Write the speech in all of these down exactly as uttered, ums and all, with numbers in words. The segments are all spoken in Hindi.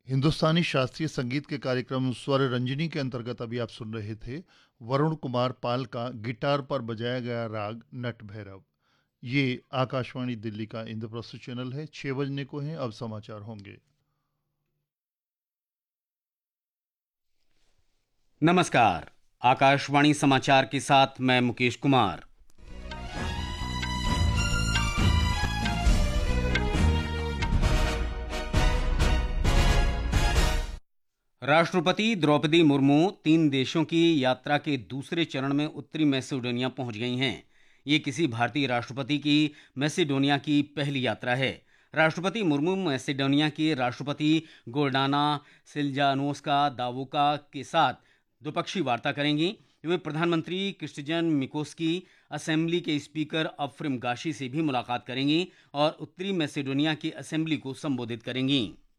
हिंदुस्तानी शास्त्रीय संगीत के कार्यक्रम स्वर रंजनी के अंतर्गत अभी आप सुन रहे थे वरुण कुमार पाल का गिटार पर बजाया गया राग नट भैरव। ये आकाशवाणी दिल्ली का इंद्रप्रस्थ चैनल है। छह बजने को है, अब समाचार होंगे। नमस्कार। आकाशवाणी समाचार के साथ मैं मुकेश कुमार। राष्ट्रपति द्रौपदी मुर्मू तीन देशों की यात्रा के दूसरे चरण में उत्तरी मैसेडोनिया पहुंच गई हैं। ये किसी भारतीय राष्ट्रपति की मैसेडोनिया की पहली यात्रा है। राष्ट्रपति मुर्मू मैसेडोनिया के राष्ट्रपति गोर्डाना सिल्जानोस्का दावोका के साथ द्विपक्षीय वार्ता करेंगी। वे प्रधानमंत्री क्रिस्टियन मिकोस्की, असेंबली के स्पीकर अफ्रिम गाशी से भी मुलाकात करेंगी और उत्तरी मैसेडोनिया की असेंबली को संबोधित करेंगी।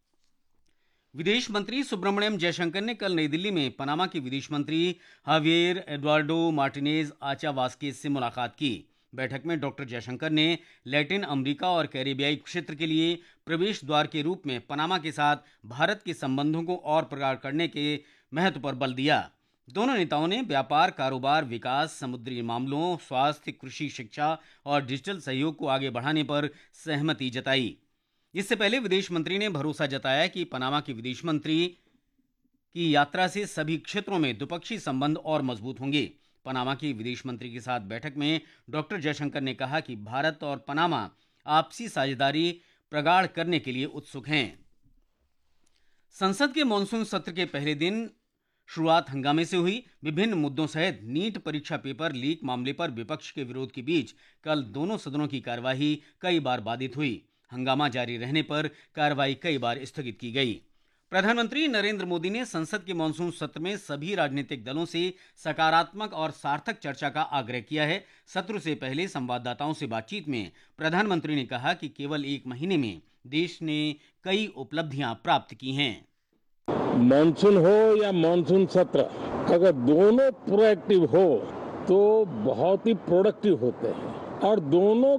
विदेश मंत्री सुब्रमण्यम जयशंकर ने कल नई दिल्ली में पनामा के विदेश मंत्री हावियर एडुआर्डो मार्टिनेज आचा वास्केज से मुलाकात की। बैठक में डॉक्टर जयशंकर ने लैटिन अमेरिका और कैरेबियाई क्षेत्र के लिए प्रवेश द्वार के रूप में पनामा के साथ भारत के संबंधों को और प्रगाढ़ करने के महत्व पर बल दिया। दोनों नेताओं ने व्यापार, कारोबार, विकास, समुद्री मामलों, स्वास्थ्य, कृषि, शिक्षा और डिजिटल सहयोग को आगे बढ़ाने पर सहमति जताई। इससे पहले विदेश मंत्री ने भरोसा जताया कि पनामा के विदेश मंत्री की यात्रा से सभी क्षेत्रों में द्विपक्षीय संबंध और मजबूत होंगे। पनामा के विदेश मंत्री के साथ बैठक में डॉक्टर जयशंकर ने कहा कि भारत और पनामा आपसी साझेदारी प्रगाढ़ करने के लिए उत्सुक हैं। संसद के मॉनसून सत्र के पहले दिन शुरुआत हंगामे से हुई। विभिन्न मुद्दों सहित नीट परीक्षा पेपर लीक मामले पर विपक्ष के विरोध के बीच कल दोनों सदनों की कार्यवाही कई बार बाधित हुई। हंगामा जारी रहने पर कार्रवाई कई बार स्थगित की गई। प्रधानमंत्री नरेंद्र मोदी ने संसद के मॉनसून सत्र में सभी राजनीतिक दलों से सकारात्मक और सार्थक चर्चा का आग्रह किया है। सत्र से पहले संवाददाताओं से बातचीत में प्रधानमंत्री ने कहा कि केवल एक महीने में देश ने कई उपलब्धियां प्राप्त की हैं। मॉनसून हो या मॉनसून सत्र, अगर दोनों प्रोएक्टिव हो तो बहुत ही प्रोडक्टिव होते हैं और दोनों